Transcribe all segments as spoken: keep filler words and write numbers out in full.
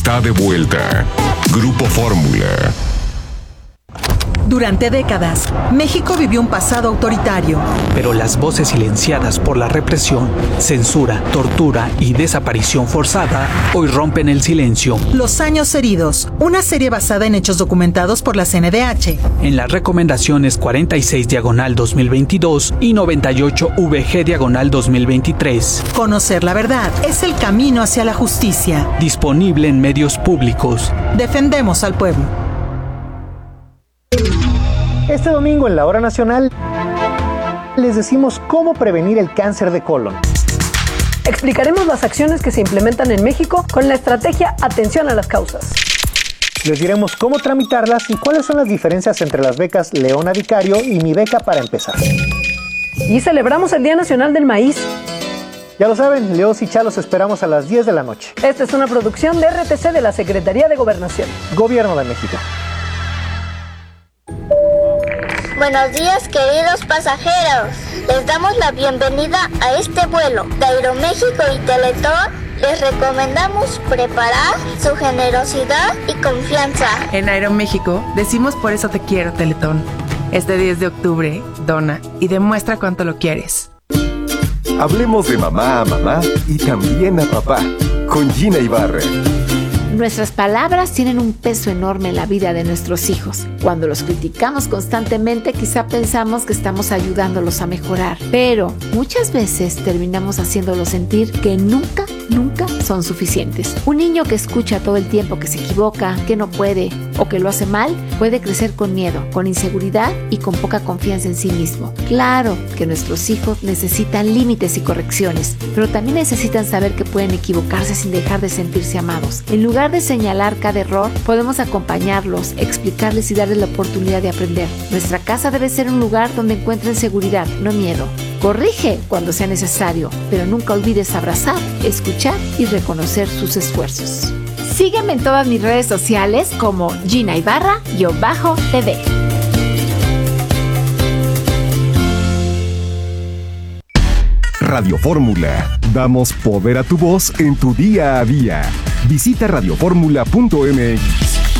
está de vuelta. Grupo Fórmula. Durante décadas, México vivió un pasado autoritario. Pero las voces silenciadas por la represión, censura, tortura y desaparición forzada hoy rompen el silencio. Los años heridos, una serie basada en hechos documentados por la C N D H. En las recomendaciones cuarenta y seis diagonal dos mil veintidós y noventa y ocho V G diagonal dos mil veintitrés. Conocer la verdad es el camino hacia la justicia. Disponible en medios públicos. Defendemos al pueblo. Este domingo en la Hora Nacional les decimos cómo prevenir el cáncer de colon. Explicaremos las acciones que se implementan en México con la estrategia Atención a las Causas. Les diremos cómo tramitarlas y cuáles son las diferencias entre las becas Leona Vicario y Mi Beca para Empezar. Y celebramos el Día Nacional del Maíz. Ya lo saben, Leos y Chalos esperamos a las diez de la noche. Esta es una producción de R T C de la Secretaría de Gobernación. Gobierno de México. Buenos días, queridos pasajeros. Les damos la bienvenida a este vuelo de Aeroméxico y Teletón. Les recomendamos preparar su generosidad y confianza. En Aeroméxico decimos por eso te quiero, Teletón. Este diez de octubre, dona y demuestra cuánto lo quieres. Hablemos de mamá a mamá y también a papá, con Gina Ibarra. Nuestras palabras tienen un peso enorme en la vida de nuestros hijos. Cuando los criticamos constantemente, quizá pensamos que estamos ayudándolos a mejorar, pero muchas veces terminamos haciéndolos sentir que nunca, nunca son suficientes. Un niño que escucha todo el tiempo que se equivoca, que no puede o que lo hace mal, puede crecer con miedo, con inseguridad y con poca confianza en sí mismo. Claro que nuestros hijos necesitan límites y correcciones, pero también necesitan saber que pueden equivocarse sin dejar de sentirse amados. En lugar de señalar cada error, podemos acompañarlos, explicarles y darles la oportunidad de aprender. Nuestra casa debe ser un lugar donde encuentren seguridad, no miedo. Corrige cuando sea necesario, pero nunca olvides abrazar, escuchar y reconocer sus esfuerzos. Sígueme en todas mis redes sociales como Gina Ibarra-T V. Radio Fórmula. Damos poder a tu voz en tu día a día. Visita radio fórmula punto m x.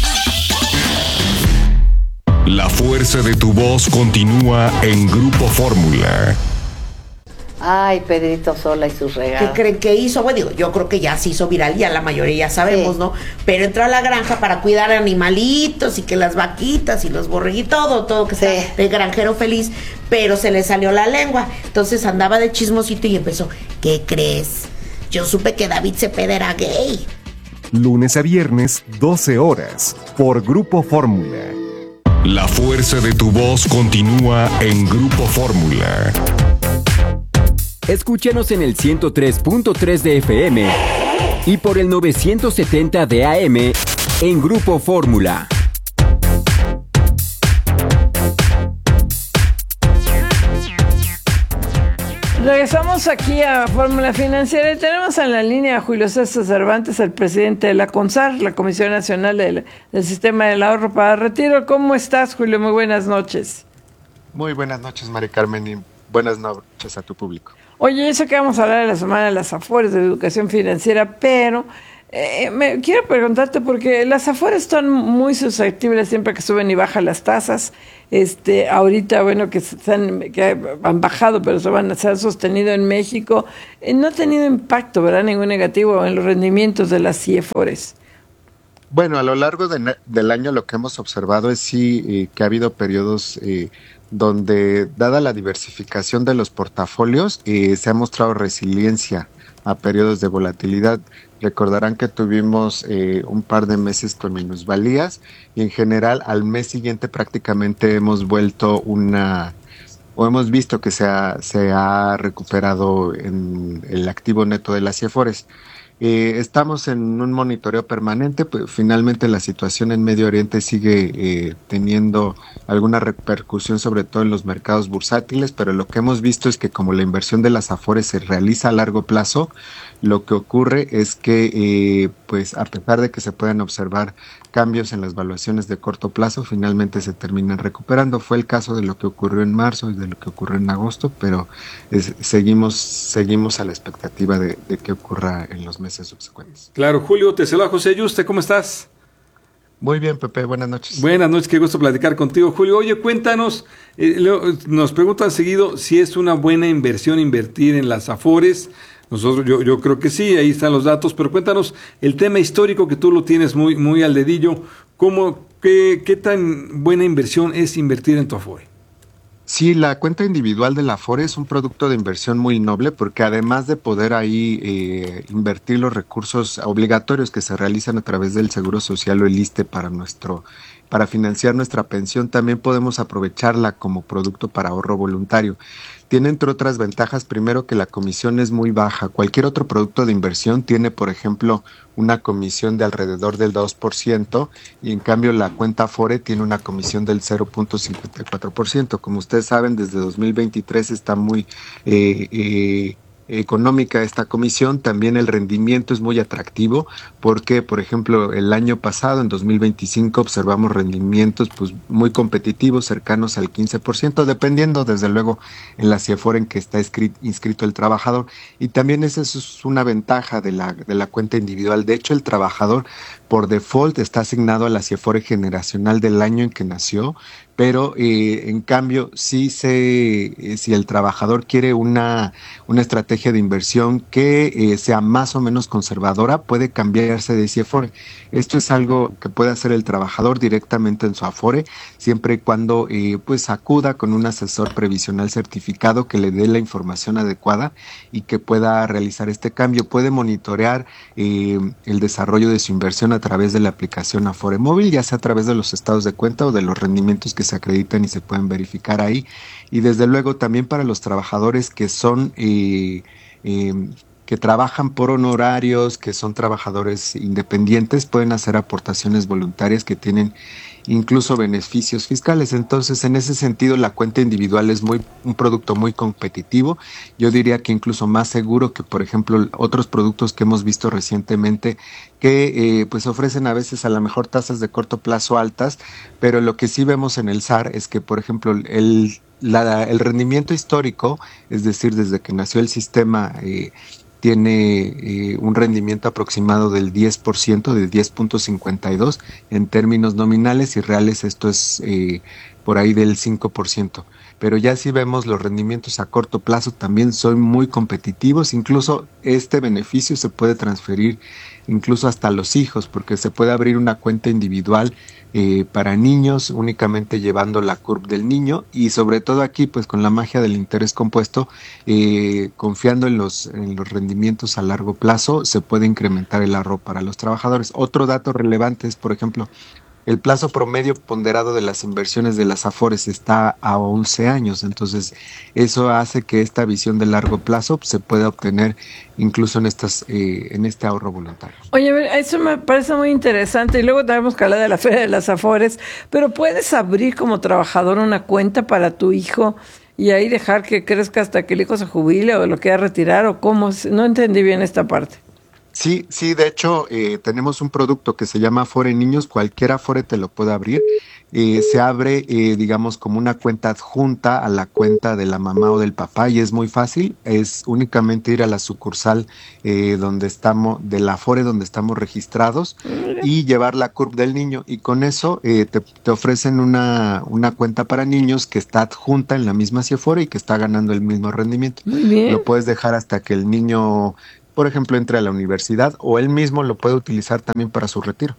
La fuerza de tu voz continúa en Grupo Fórmula. Ay, Pedrito Sola y sus regalos. ¿Qué creen que hizo? Bueno, digo, yo creo que ya se hizo viral, ya la mayoría ya sabemos, sí, ¿no? Pero entró a la granja para cuidar animalitos y que las vaquitas y los borreguitos, todo, todo que sí, sea de granjero feliz, pero se le salió la lengua. Entonces andaba de chismosito y empezó, ¿qué crees? Yo supe que David Cepeda era gay. Lunes a viernes, doce horas, por Grupo Fórmula. La fuerza de tu voz continúa en Grupo Fórmula. Escúchanos en el ciento tres punto tres de F M y por el novecientos setenta de A M en Grupo Fórmula. Regresamos aquí a Fórmula Financiera y tenemos en la línea a Julio César Cervantes, el presidente de la CONSAR, la Comisión Nacional del, del Sistema del Ahorro para Retiro. ¿Cómo estás, Julio? Muy buenas noches. Muy buenas noches, Mari Carmen, y buenas noches a tu público. Oye, eso que vamos a hablar de la semana de las Afores de Educación Financiera, pero eh, me quiero preguntarte porque las Afores están muy susceptibles siempre que suben y bajan las tasas. Este, ahorita, bueno, que, están, que han bajado, pero se van a ser sostenido en México. Eh, no ha tenido impacto, ¿verdad? Ningún negativo en los rendimientos de las CIEFORES. Bueno, a lo largo de, del año lo que hemos observado es sí eh, que ha habido periodos eh, donde, dada la diversificación de los portafolios, eh, se ha mostrado resiliencia a periodos de volatilidad. Recordarán que tuvimos eh, un par de meses con minusvalías y en general al mes siguiente prácticamente hemos vuelto una, o hemos visto que se ha, se ha recuperado en el activo neto de las CIEFORES. Eh, estamos en un monitoreo permanente, pues finalmente la situación en Medio Oriente sigue eh, teniendo alguna repercusión sobre todo en los mercados bursátiles, pero lo que hemos visto es que como la inversión de las Afores se realiza a largo plazo, lo que ocurre es que eh, pues a pesar de que se pueden observar cambios en las valuaciones de corto plazo, finalmente se terminan recuperando. Fue el caso de lo que ocurrió en marzo y de lo que ocurrió en agosto, pero es, seguimos, seguimos a la expectativa de, de que ocurra en los meses meses subsecuentes. Claro, Julio, te saluda José Yuste, ¿cómo estás? Muy bien, Pepe, buenas noches. Buenas noches, qué gusto platicar contigo, Julio. Oye, cuéntanos, eh, nos preguntan seguido si es una buena inversión invertir en las Afores. Nosotros, yo, yo creo que sí, ahí están los datos, pero cuéntanos el tema histórico que tú lo tienes muy, muy al dedillo. ¿Cómo, qué, qué tan buena inversión es invertir en tu Afore? Sí, la cuenta individual de la Afore es un producto de inversión muy noble porque además de poder ahí eh, invertir los recursos obligatorios que se realizan a través del Seguro Social o el ISSSTE para nuestro para financiar nuestra pensión, también podemos aprovecharla como producto para ahorro voluntario. Tiene, entre otras ventajas, primero que la comisión es muy baja. Cualquier otro producto de inversión tiene, por ejemplo, una comisión de alrededor del dos por ciento y en cambio la cuenta Afore tiene una comisión del cero punto cincuenta y cuatro por ciento. Como ustedes saben, desde dos mil veintitrés está muy eh, eh, económica esta comisión. También el rendimiento es muy atractivo porque, por ejemplo, el año pasado, en dos mil veinticinco, observamos rendimientos pues muy competitivos, cercanos al quince por ciento, dependiendo desde luego en la CIEFORE en que está inscrito, inscrito el trabajador. Y también esa es una ventaja de la, de la cuenta individual. De hecho, el trabajador por default está asignado a la CIEFORE generacional del año en que nació, pero eh, en cambio, sí se, eh, si el trabajador quiere una, una estrategia de inversión que eh, sea más o menos conservadora, puede cambiarse de CIEFORE. Esto es algo que puede hacer el trabajador directamente en su Afore, siempre y cuando eh, pues acuda con un asesor previsional certificado que le dé la información adecuada y que pueda realizar este cambio. Puede monitorear eh, el desarrollo de su inversión a través de la aplicación Afore Móvil, ya sea a través de los estados de cuenta o de los rendimientos que se acreditan y se pueden verificar ahí. Y desde luego también para los trabajadores que son eh, eh, que trabajan por honorarios, que son trabajadores independientes, pueden hacer aportaciones voluntarias que tienen incluso beneficios fiscales. Entonces, en ese sentido, la cuenta individual es muy un producto muy competitivo. Yo diría que incluso más seguro que, por ejemplo, otros productos que hemos visto recientemente que eh, pues ofrecen a veces a lo mejor tasas de corto plazo altas, pero lo que sí vemos en el S A R es que, por ejemplo, el, la, el rendimiento histórico, es decir, desde que nació el sistema, eh, tiene eh, un rendimiento aproximado del diez por ciento, de diez punto cincuenta y dos en términos nominales, y reales esto es eh, por ahí del cinco por ciento. Pero ya si vemos los rendimientos a corto plazo también son muy competitivos, incluso este beneficio se puede transferir incluso hasta los hijos, porque se puede abrir una cuenta individual eh, para niños, únicamente llevando la C U R P del niño, y sobre todo aquí pues con la magia del interés compuesto, eh, confiando en los, en los rendimientos a largo plazo, se puede incrementar el ahorro para los trabajadores. Otro dato relevante es, por ejemplo, el plazo promedio ponderado de las inversiones de las Afores está a once años, entonces eso hace que esta visión de largo plazo se pueda obtener incluso en estas eh, en este ahorro voluntario. Oye, eso me parece muy interesante, y luego tenemos que hablar de la Feria de las Afores, pero ¿puedes abrir como trabajador una cuenta para tu hijo y ahí dejar que crezca hasta que el hijo se jubile o lo quiera retirar, o cómo? No entendí bien esta parte. Sí, sí, de hecho eh, tenemos un producto que se llama Afore Niños, cualquier Afore te lo puede abrir, eh, se abre eh, digamos como una cuenta adjunta a la cuenta de la mamá o del papá y es muy fácil, es únicamente ir a la sucursal eh, donde estamos, de la Afore donde estamos registrados y llevar la C U R P del niño, y con eso eh, te, te ofrecen una, una cuenta para niños que está adjunta en la misma CIEFORE y que está ganando el mismo rendimiento. Muy bien. Lo puedes dejar hasta que el niño, por ejemplo, entre a la universidad, o él mismo lo puede utilizar también para su retiro.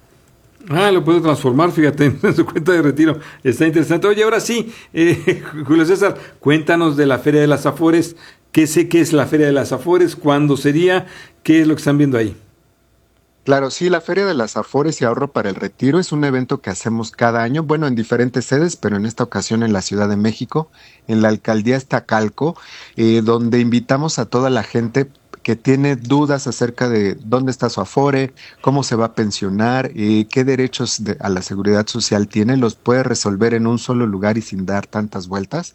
Ah, lo puede transformar, fíjate, en su cuenta de retiro. Está interesante. Oye, ahora sí, eh, Julio César, cuéntanos de la Feria de las Afores. ¿Qué sé qué es la Feria de las Afores? ¿Cuándo sería? ¿Qué es lo que están viendo ahí? Claro, sí, la Feria de las Afores y Ahorro para el Retiro es un evento que hacemos cada año, bueno, en diferentes sedes, pero en esta ocasión en la Ciudad de México, en la Alcaldía Iztacalco, eh, donde invitamos a toda la gente que tiene dudas acerca de dónde está su Afore, cómo se va a pensionar, eh, qué derechos de, a la seguridad social tiene, los puede resolver en un solo lugar y sin dar tantas vueltas.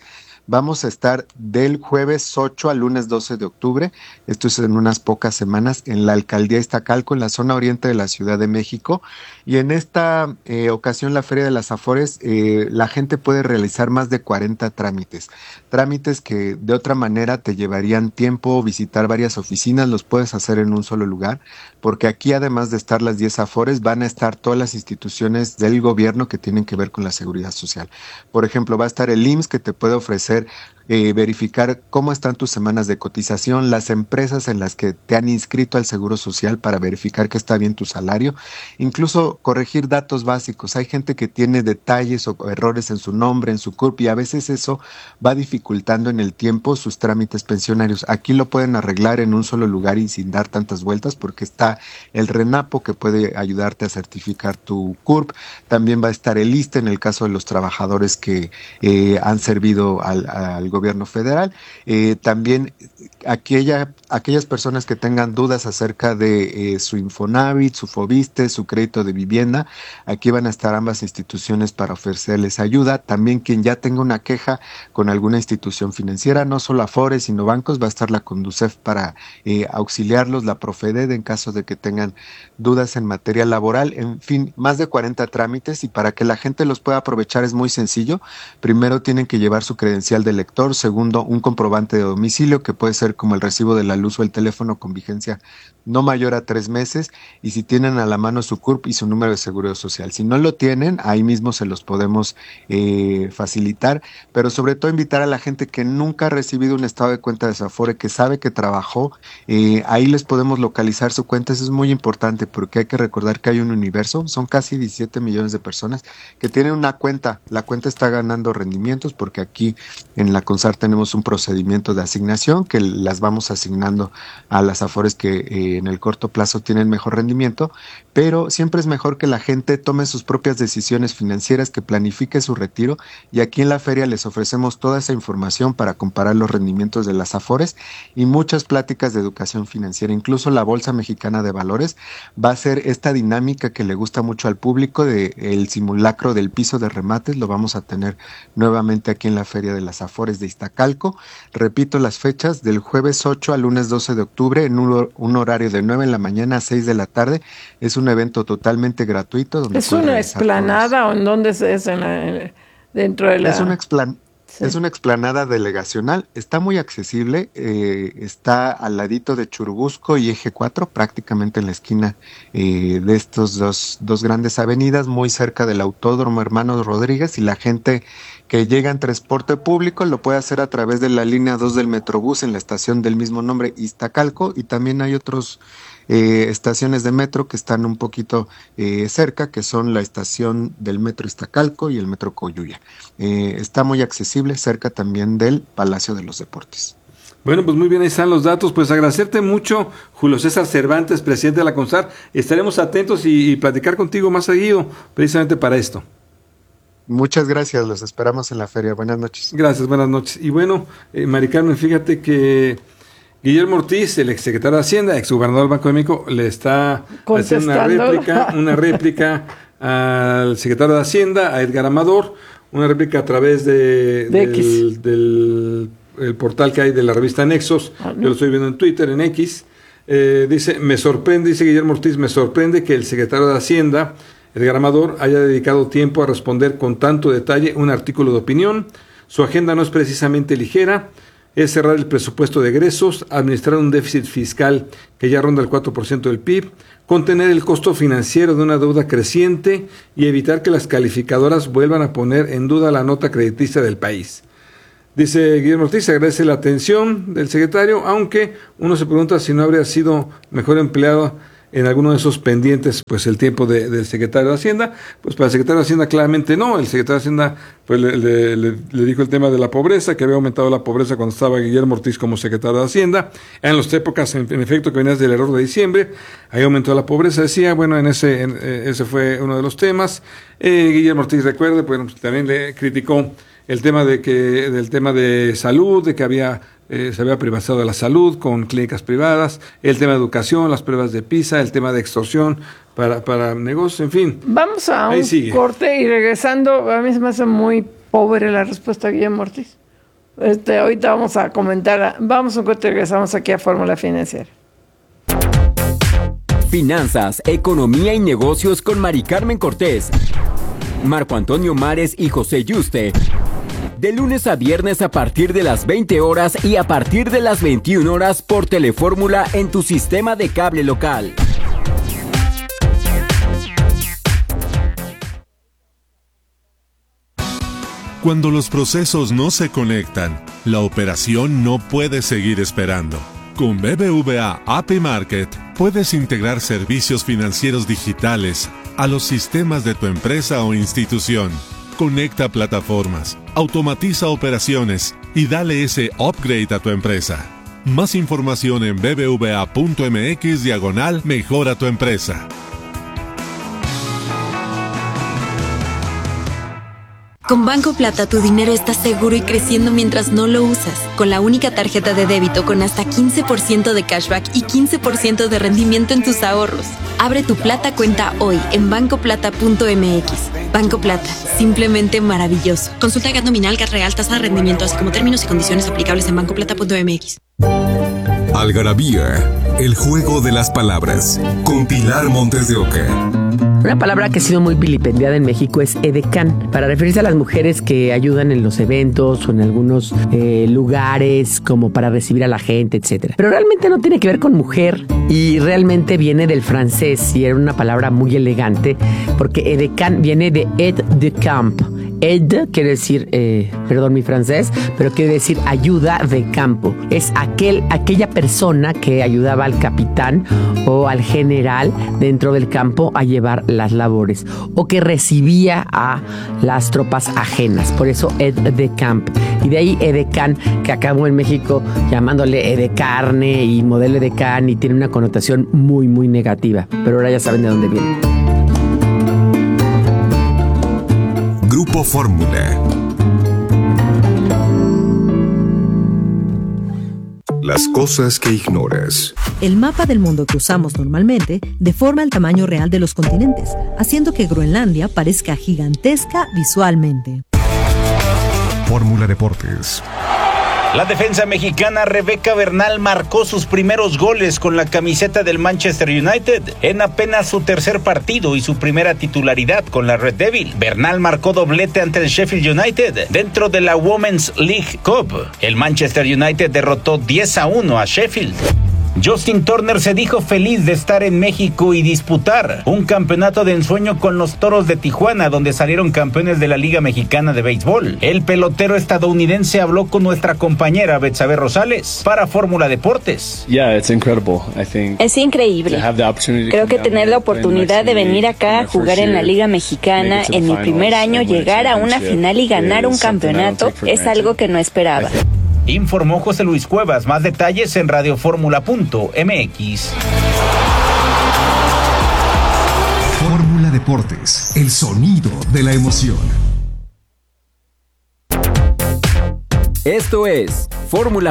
Vamos a estar del jueves ocho al lunes doce de octubre, esto es en unas pocas semanas, en la Alcaldía Iztacalco, en la zona oriente de la Ciudad de México. Y en esta eh, ocasión, la Feria de las Afores, eh, la gente puede realizar más de cuarenta trámites. Trámites que de otra manera te llevarían tiempo, visitar varias oficinas, los puedes hacer en un solo lugar, porque aquí además de estar las diez Afores, van a estar todas las instituciones del gobierno que tienen que ver con la seguridad social. Por ejemplo, va a estar el I M S S, que te puede ofrecer Eh, verificar cómo están tus semanas de cotización, las empresas en las que te han inscrito al Seguro Social para verificar que está bien tu salario, incluso corregir datos básicos. Hay gente que tiene detalles o errores en su nombre, en su C U R P, y a veces eso va dificultando en el tiempo sus trámites pensionarios. Aquí lo pueden arreglar en un solo lugar y sin dar tantas vueltas, porque está el RENAPO, que puede ayudarte a certificar tu C U R P. También va a estar el ISSSTE en el caso de los trabajadores que eh, han servido al, al gobierno federal. Eh, también aquella, aquellas personas que tengan dudas acerca de eh, su Infonavit, su Foviste, su crédito de vivienda, aquí van a estar ambas instituciones para ofrecerles ayuda. También quien ya tenga una queja con alguna institución financiera, no solo Afores, sino bancos, va a estar la Conducef para eh, auxiliarlos, la Profedet en caso de que tengan dudas en materia laboral. En fin, más de cuarenta trámites, y para que la gente los pueda aprovechar es muy sencillo. Primero tienen que llevar su credencial de lector, segundo un comprobante de domicilio, que puede ser como el recibo de la luz o el teléfono, con vigencia no mayor a tres meses, y si tienen a la mano su C U R P y su número de seguro social. Si no lo tienen, ahí mismo se los podemos eh, facilitar, pero sobre todo invitar a la gente que nunca ha recibido un estado de cuenta de su Afore, que sabe que trabajó, eh, ahí les podemos localizar su cuenta. Eso es muy importante, porque hay que recordar que hay un universo, son casi diecisiete millones de personas que tienen una cuenta. La cuenta está ganando rendimientos, porque aquí en la CONSAR tenemos un procedimiento de asignación que las vamos asignando a las Afores que eh, en el corto plazo tienen mejor rendimiento, pero siempre es mejor que la gente tome sus propias decisiones financieras, que planifique su retiro, y aquí en la feria les ofrecemos toda esa información para comparar los rendimientos de las Afores y muchas pláticas de educación financiera. Incluso la Bolsa Mexicana de Valores va a hacer esta dinámica que le gusta mucho al público de el simulacro del piso de remates. Lo vamos a tener nuevamente aquí en la Feria de las Afores de Iztacalco. Repito las fechas: del jueves ocho al lunes doce de octubre, en un, un horario de nueve en la mañana a seis de la tarde. Es un evento totalmente gratuito. Donde ¿Es una explanada o en dónde es, es en la, dentro de la...? Es una explanada. Sí. Es una explanada delegacional, está muy accesible, eh, está al ladito de Churubusco y Eje cuatro, prácticamente en la esquina eh, de estos dos, dos grandes avenidas, muy cerca del Autódromo Hermanos Rodríguez, y la gente que llega en transporte público lo puede hacer a través de la línea dos del Metrobús en la estación del mismo nombre, Iztacalco, y también hay otros Eh, estaciones de metro que están un poquito eh, cerca, que son la estación del Metro Iztacalco y el Metro Coyuya. Eh, está muy accesible, cerca también del Palacio de los Deportes. Bueno, pues muy bien, ahí están los datos. Pues agradecerte mucho, Julio César Cervantes, presidente de la CONSAR. Estaremos atentos y, y platicar contigo más seguido, precisamente para esto. Muchas gracias, los esperamos en la feria. Buenas noches. Gracias, buenas noches. Y bueno, eh, Mari Carmen, fíjate que Guillermo Ortiz, el exsecretario de Hacienda, exgobernador del Banco de México, le está haciendo una réplica, una réplica al secretario de Hacienda, a Edgar Amador, una réplica a través de, de del, del el portal que hay de la revista Nexos. Ah, no. Yo lo estoy viendo en Twitter, en X. Eh, dice, me sorprende, dice Guillermo Ortiz, me sorprende que el secretario de Hacienda, Edgar Amador, haya dedicado tiempo a responder con tanto detalle un artículo de opinión. Su agenda no es precisamente ligera. Es cerrar el presupuesto de egresos, administrar un déficit fiscal que ya ronda el cuatro por ciento del P I B, contener el costo financiero de una deuda creciente y evitar que las calificadoras vuelvan a poner en duda la nota crediticia del país. Dice Guillermo Ortiz, agradece la atención del secretario, aunque uno se pregunta si no habría sido mejor empleado en alguno de esos pendientes, pues el tiempo de, del secretario de Hacienda. Pues para el secretario de Hacienda claramente no. El secretario de Hacienda pues le, le, le, le dijo el tema de la pobreza, que había aumentado la pobreza cuando estaba Guillermo Ortiz como secretario de Hacienda. En las épocas, en, en efecto, que venías del error de diciembre, ahí aumentó la pobreza, decía. Bueno, en ese en, eh, ese fue uno de los temas. Eh, Guillermo Ortiz, recuerde, pues también le criticó el tema de que del tema de salud, de que había Eh, se había privatizado la salud con clínicas privadas, el tema de educación, las pruebas de PISA, el tema de extorsión para, para negocios, en fin. Vamos a un sigue. corte y regresando, a mí se me hace muy pobre la respuesta de Guillermo Ortiz. Este, ahorita vamos a comentar, vamos un corte y regresamos aquí a Fórmula Financiera. Finanzas, economía y negocios con Mari Carmen Cortés, Marco Antonio Mares y José Yuste. De lunes a viernes a partir de las veinte horas y a partir de las veintiuna horas por Telefórmula en tu sistema de cable local. Cuando los procesos no se conectan, la operación no puede seguir esperando. Con B B V A A P I Market puedes integrar servicios financieros digitales a los sistemas de tu empresa o institución. Conecta plataformas, automatiza operaciones y dale ese upgrade a tu empresa. Más información en bbva.mx diagonal mejora tu empresa. Con Banco Plata tu dinero está seguro y creciendo mientras no lo usas. Con la única tarjeta de débito con hasta quince por ciento de cashback y quince por ciento de rendimiento en tus ahorros. Abre tu Plata cuenta hoy en banco plata punto m x. Banco Plata, simplemente maravilloso. Consulta G A T nominal, G A T real, tasa de rendimiento, así como términos y condiciones aplicables en banco plata punto m x. Algarabía, el juego de las palabras, con Pilar Montes de Oca. Una palabra que ha sido muy vilipendiada en México es edecán, para referirse a las mujeres que ayudan en los eventos o en algunos eh, lugares como para recibir a la gente, etcétera. Pero realmente no tiene que ver con mujer y realmente viene del francés y era una palabra muy elegante porque edecán viene de aide de camp. Aide quiere decir, eh, perdón mi francés, pero quiere decir ayuda de campo. Es aquel, aquella persona que ayudaba al capitán o al general dentro del campo a llevar las labores o que recibía a las tropas ajenas. Por eso aide de camp. Y de ahí edecán, que acabó en México llamándole edecarne y modelo edecán y tiene una connotación muy, muy negativa. Pero ahora ya saben de dónde viene. Grupo Fórmula. Las cosas que ignoras. El mapa del mundo que usamos normalmente deforma el tamaño real de los continentes, haciendo que Groenlandia parezca gigantesca visualmente. Fórmula Deportes. La defensa mexicana Rebeca Bernal marcó sus primeros goles con la camiseta del Manchester United en apenas su tercer partido y su primera titularidad con la Red Devil. Bernal marcó doblete ante el Sheffield United dentro de la Women's League Cup. El Manchester United derrotó diez a uno a Sheffield. Justin Turner se dijo feliz de estar en México y disputar un campeonato de ensueño con los Toros de Tijuana, donde salieron campeones de la Liga Mexicana de Béisbol. El pelotero estadounidense habló con nuestra compañera Betsabe Rosales para Fórmula Deportes. Yeah, it's incredible. I think es increíble. Creo que tener la oportunidad de venir acá a jugar en la Liga Mexicana en mi primer año, llegar a una final y ganar un campeonato, es algo que no esperaba. Informó José Luis Cuevas. Más detalles en radioformula punto m x. Fórmula Deportes, el sonido de la emoción. Esto es Fórmula